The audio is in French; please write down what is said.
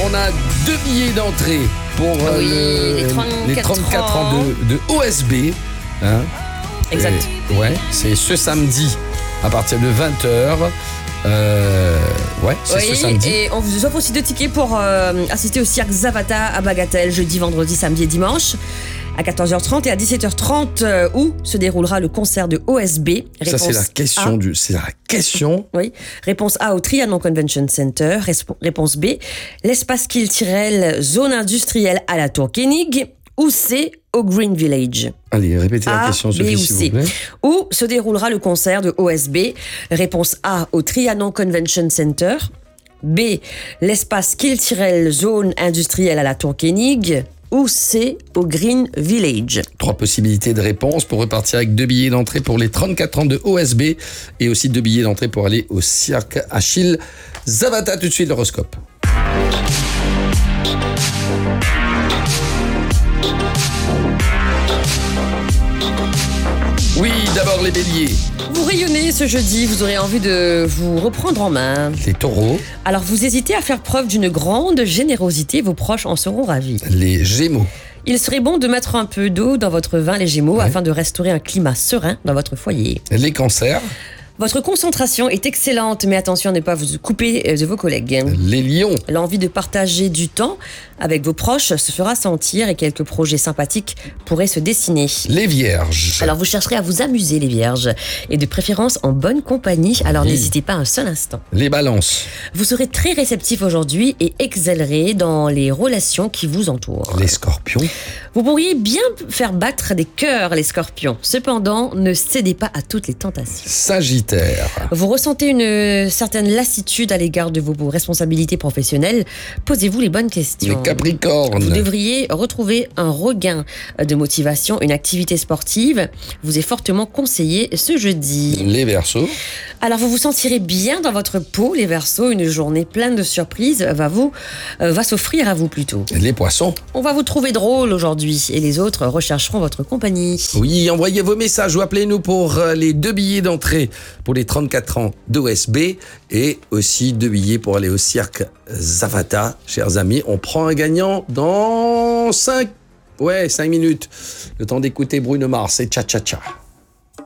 on a 2 billets d'entrée pour les 34 ans de OSB. Hein. Exact. Ouais, c'est ce samedi à partir de 20h. Ce samedi. Et on vous offre aussi 2 tickets pour assister au cirque Zavata à Bagatelle jeudi, vendredi, samedi et dimanche à 14h30 et à 17h30 où se déroulera le concert de OSB. Ça c'est la question c'est la question. Oui. Réponse A au Trianon Convention Center. Réponse B, l'espace Kiltirel, zone industrielle à la Tour Koenig. Ou C, au Green Village. Allez, répétez la question, Sophie, B ou s'il C. vous plaît. Où se déroulera le concert de OSB? Réponse A, au Trianon Convention Center. B, l'espace Kiltirel, zone industrielle à la Tour Koenig. Ou C, au Green Village. 3 possibilités de réponse pour repartir avec 2 billets d'entrée pour les 34 ans de OSB et aussi 2 billets d'entrée pour aller au cirque Achille Zavata. Tout de suite, l'horoscope. Oui, d'abord les béliers. Vous rayonnez ce jeudi, vous aurez envie de vous reprendre en main. Les taureaux. Alors vous hésitez à faire preuve d'une grande générosité, vos proches en seront ravis. Les gémeaux. Il serait bon de mettre un peu d'eau dans votre vin, les Gémeaux, afin de restaurer un climat serein dans votre foyer. Les cancers. Votre concentration est excellente, mais attention à ne pas vous couper de vos collègues. Les lions. L'envie de partager du temps avec vos proches se fera sentir et quelques projets sympathiques pourraient se dessiner. Les vierges. Alors vous chercherez à vous amuser, les vierges, et de préférence en bonne compagnie, alors n'hésitez pas un seul instant. Les balances. Vous serez très réceptif aujourd'hui et excellerez dans les relations qui vous entourent. Les scorpions. Vous pourriez bien faire battre des cœurs, les scorpions. Cependant, ne cédez pas à toutes les tentations. Sagittaire. Vous ressentez une certaine lassitude à l'égard de vos responsabilités professionnelles. Posez-vous les bonnes questions. Les capricornes. Vous devriez retrouver un regain de motivation, une activité sportive vous est fortement conseillée ce jeudi. Les verseaux. Alors vous vous sentirez bien dans votre peau, les Verseaux. Une journée pleine de surprises va s'offrir à vous plutôt. Les poissons. On va vous trouver drôle aujourd'hui et les autres rechercheront votre compagnie. Oui, envoyez vos messages ou appelez-nous pour les 2 billets d'entrée pour les 34 ans d'OSB et aussi 2 billets pour aller au cirque Zavata. Chers amis, on prend un gagnant dans 5 minutes. Le temps d'écouter Bruno Mars et Cha Cha Cha.